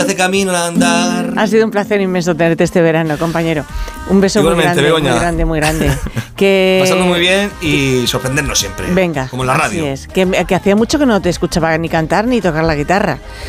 hace camino al andar. Ha sido un placer inmenso tenerte este verano, compañero. Un beso Igualmente, muy grande, muy grande. Pasarlo muy bien y sorprendernos siempre. Venga, como en la radio. Así es. Que hacía mucho que no te escuchaba ni cantar ni tocar la guitarra.